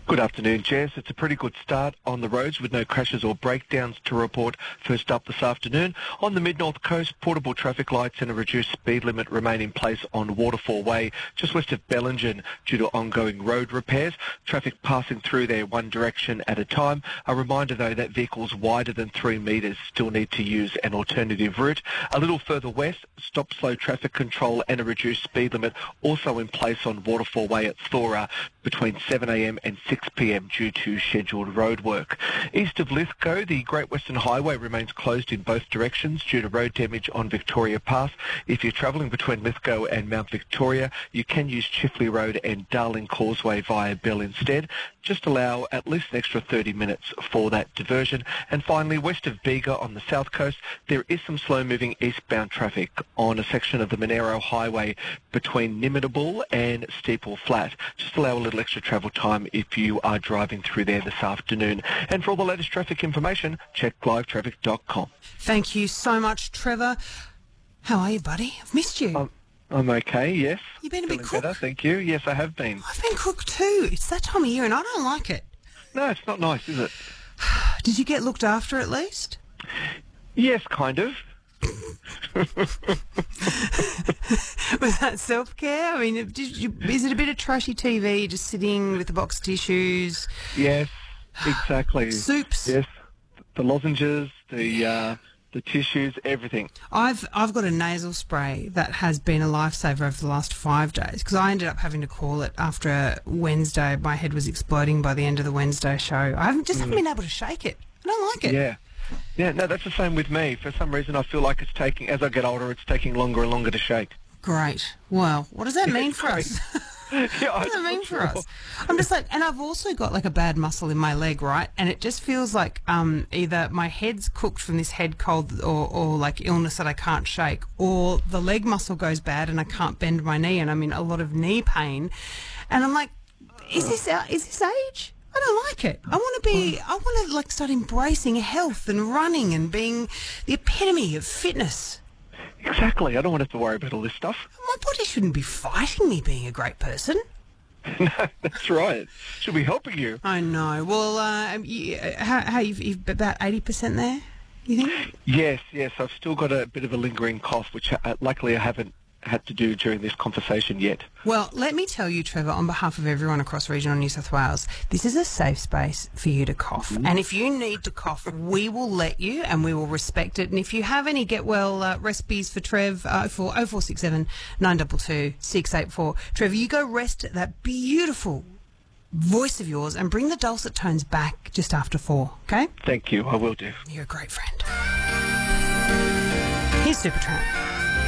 Good afternoon, Jess. It's a pretty good start on the roads with no crashes or breakdowns to report first up this afternoon. On the mid-north coast, portable traffic lights and a reduced speed limit remain in place on Waterfall Way, just west of Bellingen, due to ongoing road repairs. Traffic passing through there one direction at a time. A reminder, though, that vehicles wider than 3 metres still need to use an alternative route. A little further west, stop-slow traffic control and a reduced speed limit also in place on Waterfall Way at Thora between 7am and 6pm due to scheduled road work. East of Lithgow, the Great Western Highway remains closed in both directions due to road damage on Victoria Pass. If you're travelling between Lithgow and Mount Victoria, you can use Chifley Road and Darling Causeway via Bell instead. Just allow at least an extra 30 minutes for that diversion. And finally, west of Bega on the south coast, there is some slow-moving eastbound traffic on a section of the Monero Highway between Nimidable and Steeple Flat. Just allow a little extra travel time if you are driving through there this afternoon. And for all the latest traffic information, check livetraffic.com. Thank you so much, Trevor. How are you, buddy? I've missed you. I'm okay, yes. You've been a bit crook? Better, thank you. Yes, I have been. I've been crook too. It's that time of year and I don't like it. No, it's not nice, is it? Did you get looked after at least? Yes, kind of. Was that self-care? I mean, is it a bit of trashy TV, just sitting with a box of tissues? Yes, exactly. Soups? Yes, the lozenges, the tissues, everything. I've got a nasal spray that has been a lifesaver over the last 5 days because I ended up having to call it after Wednesday. My head was exploding by the end of the Wednesday show. I haven't been able to shake it. I don't like it. Yeah, no, that's the same with me. For some reason, I feel like as I get older, it's taking longer and longer to shake. Great. Well, what does that mean for us? Yeah, what does that mean for us? I'm just like, and I've also got like a bad muscle in my leg, right? And it just feels like either my head's cooked from this head cold or like illness that I can't shake, or the leg muscle goes bad and I can't bend my knee and I'm in a lot of knee pain. And I'm like, is this age? I don't like it. I want to like start embracing health and running and being the epitome of fitness. Exactly. I don't want to have to worry about all this stuff. My body shouldn't be fighting me being a great person. No, that's right. Should be helping you. I know. Well, how you've about 80% there, you think? Yes. I've still got a bit of a lingering cough, which luckily I haven't had to do during this conversation yet. Well, let me tell you, Trevor, on behalf of everyone across regional New South Wales, this is a safe space for you to cough. Mm-hmm. And if you need to cough, we will let you and we will respect it. And if you have any get well recipes for Trev, for 0467 922 684, Trevor, you go rest that beautiful voice of yours and bring the dulcet tones back just after 4, okay? Thank you, I will do. You're a great friend. Here's Supertramp.